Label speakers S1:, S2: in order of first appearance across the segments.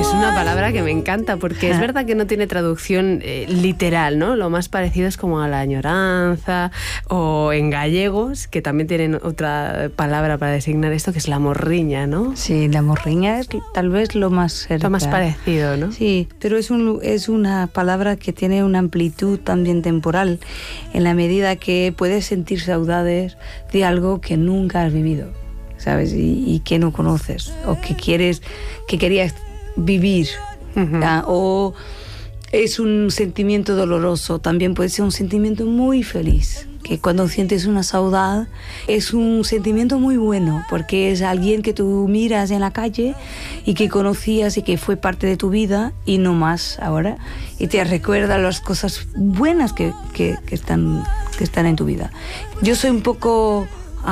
S1: Es una palabra que me encanta porque es verdad que no tiene traducción literal, ¿no? Lo más parecido es como a la añoranza, o en gallegos, que también tienen otra palabra para designar esto, que es la morriña, ¿no?
S2: Sí, la morriña es tal vez lo más cerca.
S1: Lo más parecido, ¿no?
S2: Sí, pero es una palabra que tiene una amplitud también temporal, en la medida que puedes sentir saudades de algo que nunca has vivido, ¿sabes? Y que no conoces, o que querías vivir, o es un sentimiento doloroso, también puede ser un sentimiento muy feliz, que cuando sientes una saudade es un sentimiento muy bueno, porque es alguien que tú miras en la calle y que conocías y que fue parte de tu vida y no más ahora, y te recuerda las cosas buenas que están en tu vida. Yo soy un poco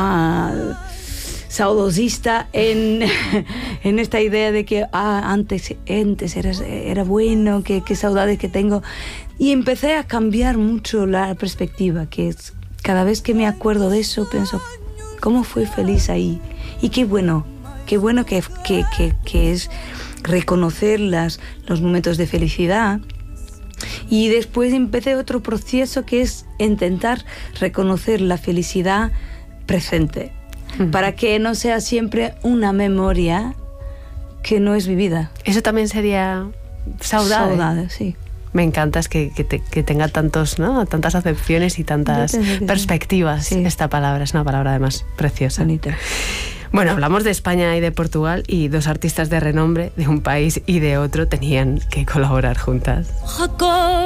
S2: saudosista en esta idea de que antes era bueno, que saudades que tengo, y empecé a cambiar mucho la perspectiva, que es cada vez que me acuerdo de eso pienso cómo fui feliz ahí, y qué bueno que es reconocer los momentos de felicidad. Y después empecé otro proceso que es intentar reconocer la felicidad presente, para que no sea siempre una memoria que no es vivida.
S1: Eso también sería saudade.
S2: Saudade, sí.
S1: Me encanta es que tenga tantas acepciones y tantas perspectivas. Sí. Esta palabra es una palabra además preciosa.
S2: Bonita.
S1: Bueno, hablamos de España y de Portugal, y dos artistas de renombre de un país y de otro tenían que colaborar juntas.